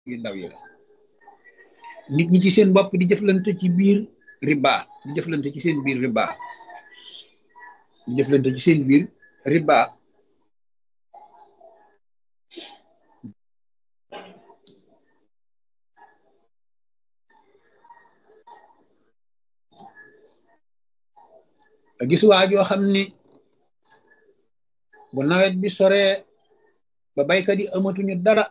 yu ndaw yi la nit ñi ci seen bopp di jëflante ci biir riba di jëflante ci seen biir riba di jëflante ci seen biir riba gis waa joo xam ni bu nawet bi soree ba baykat yi amatuñu dara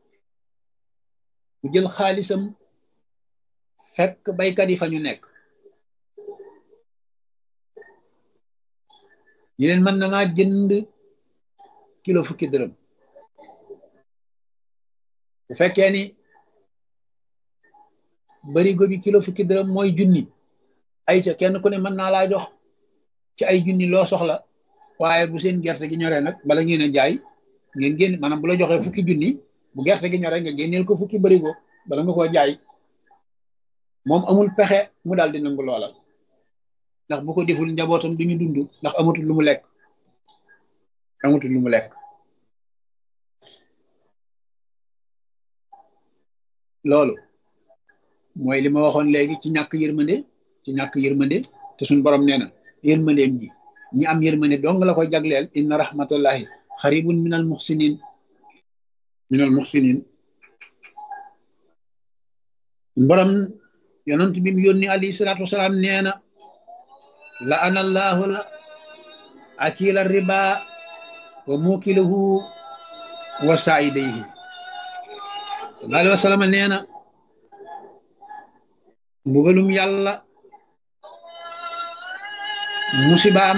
mu jël xaalisam fekk baykat yi fa ñu nekk ñu leen mën na maa jënd kilo fukki dërëm bu fekkee ni barigo bi kilo fukki dërëm mooy junni ay ca kenn ku ne mën naa laa jox ci ay junni loo soxla waaye bu seen gerte gi ñoree nag bala ngeen a jaay ngeen génn maanaam bu la joxee fukki junni bu gerte gi ñoree nga génneel ko fukki barigo bala nga koo jaay moom amul pexe mu daal di nangu loola ndax bu ko deful njabootam duñu dund ndax amatul lu mu lekk amatul lu mu lekk loolu mooy li ma waxoon léegi ci ñàkk yërmande te suñ borom nee na yërmandeem ji ñi am yërmande dong la koy jagleel inna rahmatullahi xaribun minal muxsinin borom yonent bi mu yónni alayhi salaatu wasalaam nee na la ana allahu la akila riba wa mukilahu wa saidayhi sallallahu alayhi wa sallam nee na mbugalum yàlla musibaam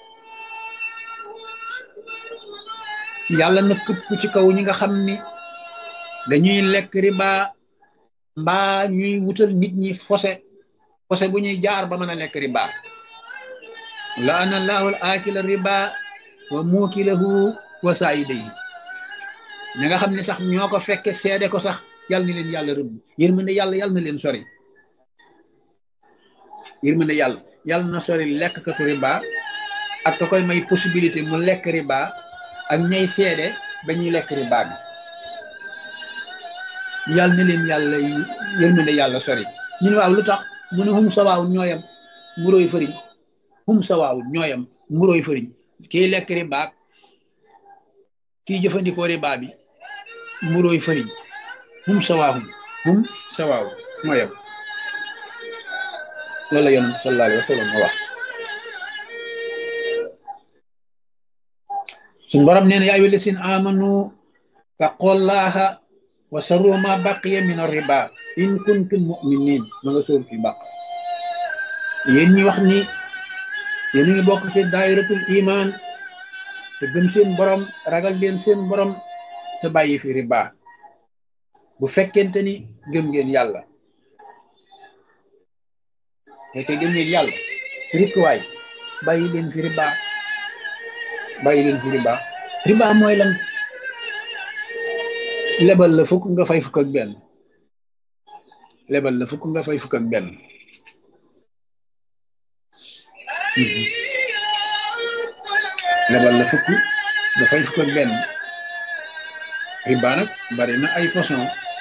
yàlla na këpp ci kaw ñi nga xam ni dañuy lekk riba mbaa ñuy wutal nit ñi fose bu ñuy jaar ba mën a lekk riba la ana allahu al akila riba wa mukilahu wa saidayhi ñi nga xam ne sax ñoo ko fekke seede ko sax yàlla na leen yàlla rëbb yërmande yàlla na leen sori yërmande yàlla na sori lekkkatu riba ak ka koy may possibilité mu lekk riba ak ñay seede ba ñuy lekk riba bi yàlla na leen yërmande yàlla sori ñu ne waaw lu tax mu ne hum sawaawun ñooyam mburóoy fëriñ hum sawaawun ñooyam mburóoy fëriñ kiy lekk riba kiy jëfandikoo riba bi mburóoy fëriñ hum sawaawun ñooyam loolu la yonent sallallahu alayhi wa sallam wax suñ borom nee na yaa ayyuha llazina amanu taqullaha wa sarru ma baqiya min ar-riba in kuntum mu'minin ma nga sóor fi baq yéen ñi wax ni yéen a ngi bokk ci daayiratul iman te gëm seen borom ragal leen seen borom te bàyyi fi riba bu fekkente ni gëm ngeen yàlla te gëm ngeen yàlla rikkuwaay bàyyi leen fi riba riba mooy lan lebal la fukk nga fay fukk ak benn lebal la fukk nga fay fukk ak benn lebal la fukk nga fay fukk ak benn riba nag bari na ay façon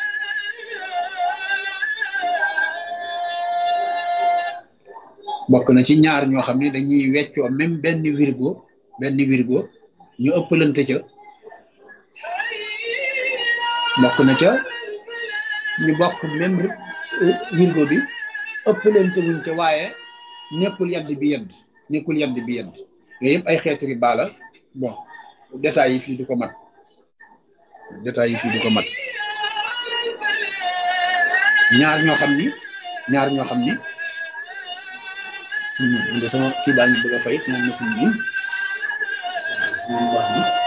bokk na ci ñaar ñoo xam ne dañuy weccoo même benn wirgo ñu ëppalante ca bokk na ca ñu bokk même wirgo bi ëppalante wuñ ca waaye nekkul yadd bi yedd yooyu yëpp ay xeeti riba la bon détails yi fii du ko mat ñaar ñoo xam ni de sama kii baa ngi bëgg a fay sama machine bi moom baax ni